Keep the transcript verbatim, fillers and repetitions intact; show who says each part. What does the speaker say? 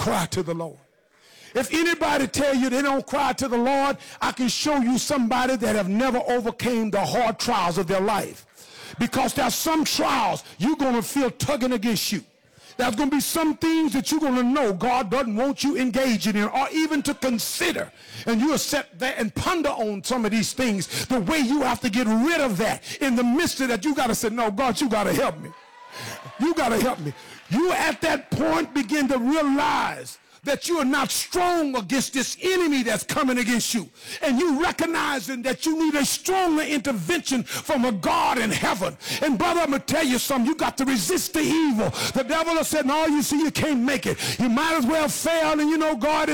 Speaker 1: cry to the Lord. If anybody tell you they don't cry to the Lord, I can show you somebody that have never overcame the hard trials of their life. Because there's some trials you're going to feel tugging against you. There's going to be some things that you're going to know God doesn't want you engaging in or even to consider. And you'll sit there and ponder on some of these things, the way you have to get rid of that. In the midst of that, you got to say, no, God, you got to help me. You got to help me. You at that point begin to realize that you are not strong against this enemy that's coming against you. And you recognizing that you need a stronger intervention from a God in heaven. And brother, I'm going to tell you something. You got to resist the evil. The devil has said, no, you see, you can't make it. You might as well fail, and you know God is